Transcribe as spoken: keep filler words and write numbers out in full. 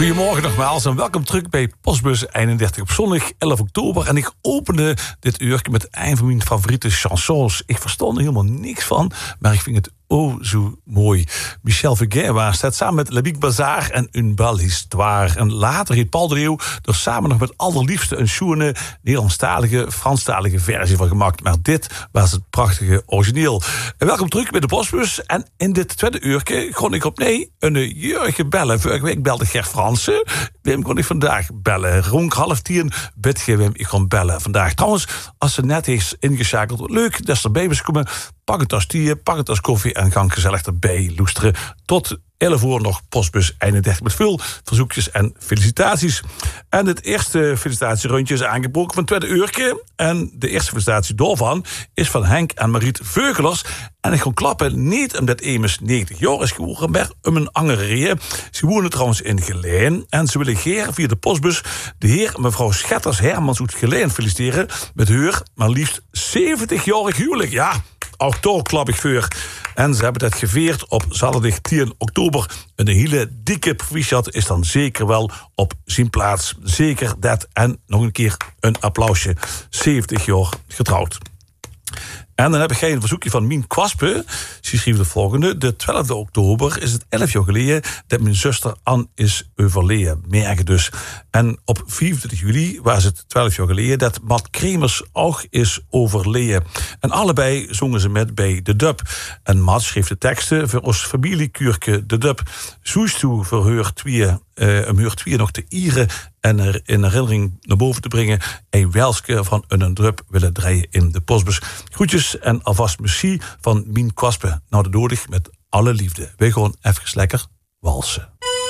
Goedemorgen nogmaals en welkom terug bij Postbus eenendertig op zondag elf oktober. En ik opende dit uur met een van mijn favoriete chansons. Ik verstond er helemaal niks van, maar ik vind het oh zo mooi. Michel Fugain staat samen met Le Big Bazar en Une Belle Histoire. En later heeft Paul de Leeuw er samen nog met allerliefste een schoene Nederlandstalige, Franstalige versie van gemaakt. Maar dit was het prachtige origineel. En welkom terug bij de Postbus. En in dit tweede uurtje kon ik opnieuw een Jurgen bellen. Vorige week belde Ger Fransen. Wim kon ik vandaag bellen. Rond half tien bid je Wim, ik kon bellen vandaag. Trouwens, als ze net is ingeschakeld, leuk dat ze erbij is komen. Pak het als thee, pak het als koffie en ga gezellig erbij loesteren. Tot elf uur nog Postbus eenendertig met veel verzoekjes en felicitaties. En het eerste felicitatierondje is aangebroken van het tweede uurtje. En de eerste felicitatie daarvan is van Henk en Mariet Veugelers. En ik kon klappen niet omdat Emus negentig jaar is geworden, maar om een andere reden. Ze wonen trouwens in Geleen en ze willen Geer via de Postbus de heer en mevrouw Schetters Hermans uit Geleen feliciteren met haar maar liefst zeventig-jarig huwelijk. Ja, ook daar klap ik voor. En ze hebben dat gevierd op zaterdag tien oktober. Een hele dikke proficiat is dan zeker wel op zijn plaats. Zeker dat. En nog een keer een applausje. zeventig jaar getrouwd. En dan heb ik geen verzoekje van Mien Kwaspe. Ze schreef de volgende. De twaalfde oktober is het elf jaar geleden dat mijn zuster Anne is overleden. Merken dus. En op vierentwintig juli was het twaalf jaar geleden dat Matt Kremers ook is overleden. En allebei zongen ze met bij de dub. En Matt schreef de teksten voor ons familiekuurke de dub. Zoest toe voor haar twee, uh, om haar twee nog te ieren en er in herinnering naar boven te brengen. Een welske van een drup willen draaien in de Postbus. Groetjes en alvast merci van Mien Kwaspe. Nou de nodig met alle liefde. We gewoon even lekker walsen.